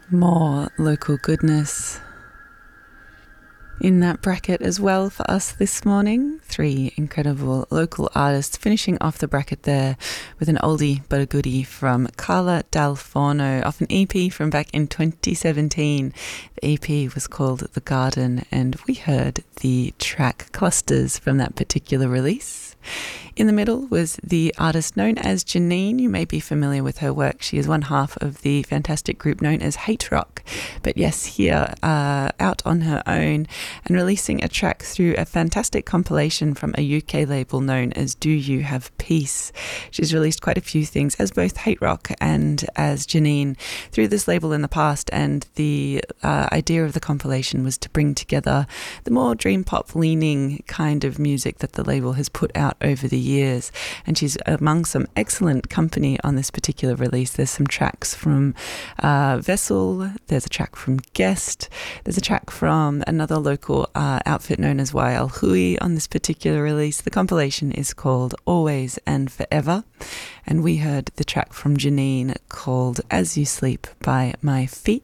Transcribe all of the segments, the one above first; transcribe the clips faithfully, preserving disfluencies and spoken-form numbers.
More local goodness in that bracket as well for us this morning. Three incredible local artists finishing off the bracket there with an oldie but a goodie from Carla Dal Forno off an E P from back in twenty seventeen. The E P was called The Garden and we heard the track Clusters from that particular release. In the middle was the artist known as Janine. You may be familiar with her work. She is one half of the fantastic group known as Hate Rock. But yes, here, uh, out on her own and releasing a track through a fantastic compilation from a U K label known as Do You Have Peace. She's released quite a few things as both Hate Rock and as Janine through this label in the past, and the uh, idea of the compilation was to bring together the more dream pop leaning kind of music that the label has put out over the years, and she's among some excellent company on this particular release. There's some tracks from uh, Vessel, there's a track from Guest, there's a track from another local uh, outfit known as Y L Hui on this particular release. The compilation is called Always and Forever, and we heard the track from Janine called As You Sleep by My Feet.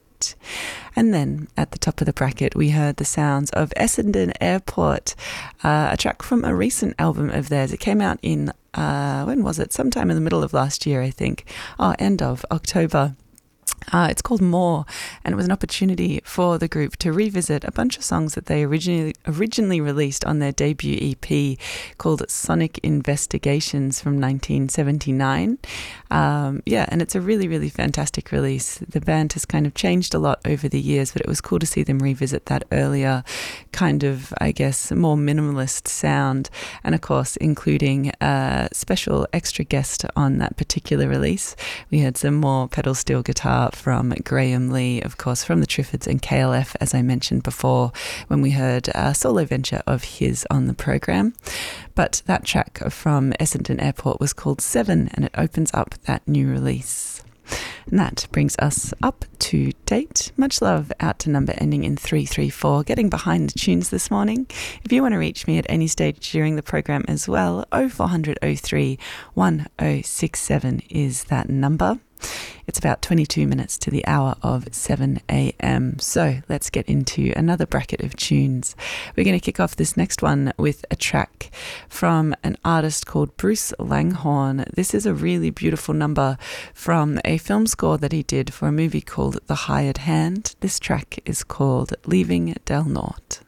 And then at the top of the bracket we heard the sounds of Essendon Airport, uh, a track from a recent album of theirs. It came out in uh, when was it sometime in the middle of last year, I think. Oh, end of October. Uh, it's called More, and it was an opportunity for the group to revisit a bunch of songs that they originally originally released on their debut E P called Sonic Investigations from nineteen seventy-nine. Um, yeah, and it's a really, really fantastic release. The band has kind of changed a lot over the years, but it was cool to see them revisit that earlier kind of, I guess, more minimalist sound, and of course including a special extra guest on that particular release. We had some more pedal steel guitar from Graham Lee, of course, from the Triffids and K L F, as I mentioned before, when we heard a solo venture of his on the program. But that track from Essendon Airport was called Seven, and it opens up that new release. And that brings us up to date. Much love out to number ending in three three four, getting behind the tunes this morning. If you want to reach me at any stage during the program as well, oh four hundred oh three one oh six seven is that number. It's about twenty-two minutes to the hour of seven a.m. So let's get into another bracket of tunes. We're going to kick off this next one with a track from an artist called Bruce Langhorne. This is a really beautiful number from a film score that he did for a movie called The Hired Hand. This track is called Leaving Del Norte.